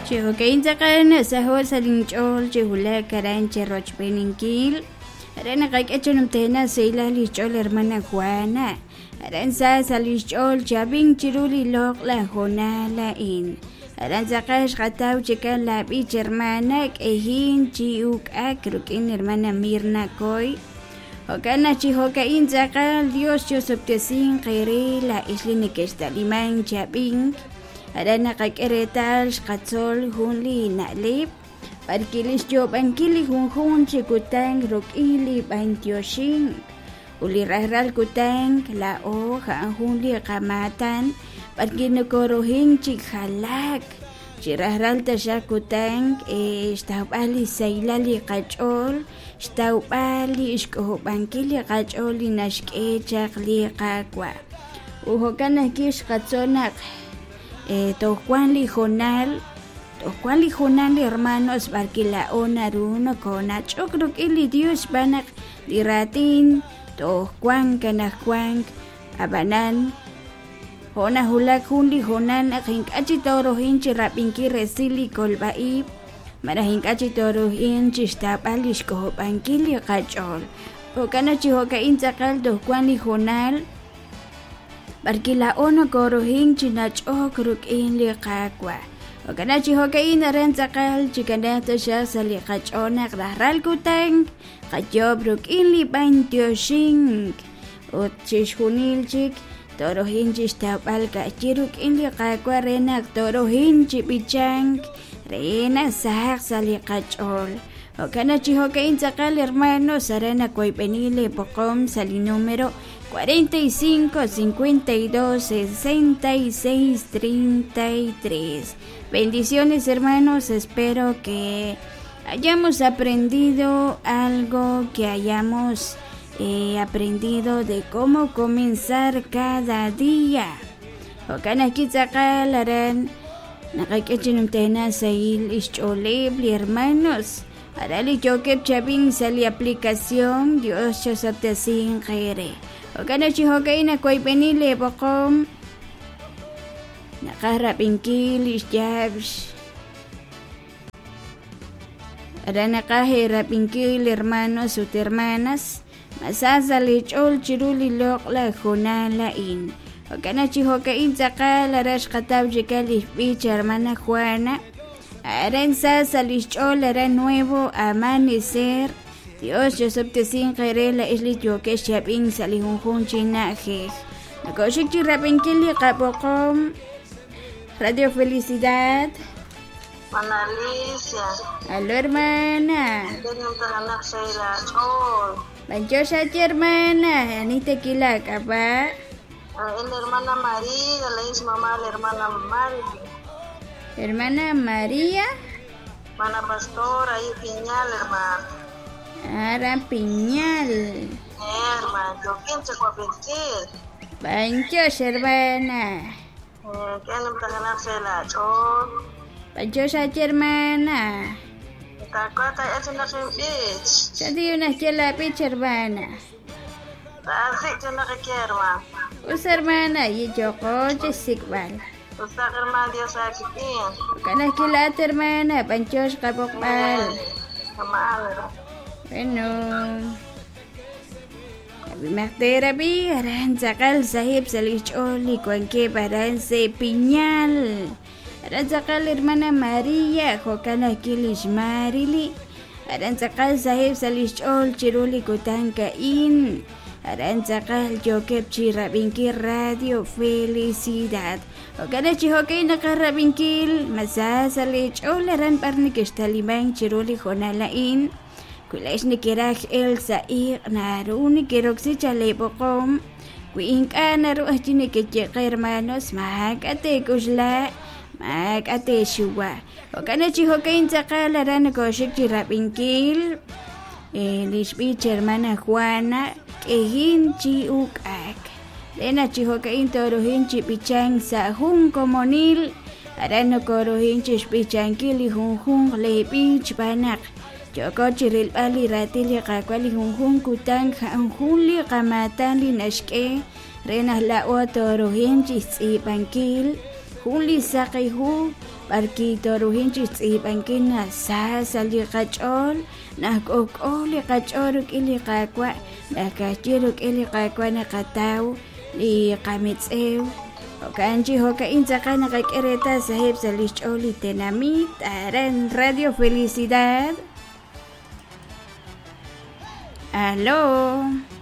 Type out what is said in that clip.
Chico que intakan sa hol sa linchol chihula karan cheroch peninkil. Aran kakachunum tena sa ila lichol hermana Juana. Aran sa lichol chabing chiruli lok la honala in. Aran sa kash kataw chikan labi hermana ehin chiuk akrukin hermana Mirna koy. Okana chihoka intakal Dios yosoptesin kere la isli nikestaliman chabing. Ada nakakirital katsol hunli nalip parkilis jo bangkili hun chikutang rokili bantiosing ulirahral kutang lao ka hunli kamatan parkinokorohin chikhalak chirahral tasha kutang staubali sailali kachol staubali isko bangkili kacholi nashke chakli kakwa uhokana kish katsonak Tojuan Lijonal hermanos barquilaon aruno conach okruk ili Dios banak diratin tojuan kanajuan abanan hona hulak hun Lijonal aking achitorohin chirapinki resili kolbaib marahin achitorohin chistapalish kohopankili kachol okana chihoka intakal tojuan Lijonal Barkila ono korohin chinach okruk in liqakwa. Okana chihoka inaren sakal chikanata siya sa liqachonak rahral kutang kajobruk in libantiosing. Ot chishunil chik torohin chistapal kachiruk in liqakwa renak torohin chipichang rena sahak sa liqachol. Okana chihoka in sakal hermano sarena koipenile pokom sa linumero 45 52 66 33. Bendiciones hermanos, espero que hayamos aprendido algo, que hayamos aprendido de cómo comenzar cada día. Okana kitzakalaran nakakachinumtena sail ischolebli hermanos. Arali yokep chabing sali aplicación Dios chasaptasin khaire. Okana chihoka ina koy penile pokom nakarapingkil isjabs ada nakahirapingkil hermanos ut hermanas masasali chol chiruli lok la jonala in. Okana chihoka intakal arash kataw jikali bich hermana Juana arensa salichol era nuevo amanecer Dios yo sobtesin khaire la isli yo que shabing salihun chinaje nakoshik chirapenkili qapoqom Radio Felicidad Manalicia Aló hermana Banchosa hermana Anita kila kapa la hermana María la es mamá la hermana María Hermana María Mana pastora y piñal hermana Ara piñal hermana yo pienso con pentir Banchosa hermana que no me ganarse la chol Banchosa hermana Takota es una bitch Jadi una chela bitch hermana así que no quiero hermana hermana y yo coche sikbal Usted hermana Dios aquí bien Kana kilat hermana Banchos kapokbal Bueno Bimagterapi aran sakal sahib salicholi kuanke paran se piñal aran sakal hermana María jokana kilish marili aran sakal sahib salichol chiruli kutanka in aran sakal jokep chirabinki Radio Felicidad okana chihokai nakarabinkil masasalichol aran parnikishtaliman chiruli jonala in Kulesh ni kiraj Elsa naruni kiroksi chalepokom kuinka naru ajini kecheka hermanos makate kushla makate shuwa okana chihoka intakala ran koshik chirapinkil lishbich hermana Juana kehin chiukak lena chihoka intorohin chipichang sa hun komonil arano korohin chipichankili hun lebich banak Joko chiril bali ratili kakwali hun kutang hun kamatan li nashke rena la otorohin chisi bankil hun li sakay barquito ruhinchis tz'ipankina sasali qach'ol nak'uk'uli qach'oru k'ili qakwa nakachiru k'ili qakwani qataw y qamitz'ew okanchi hoka intzaqana qak'ereta sahib salich'oli tenamit aran Radio Felicidad. Aló.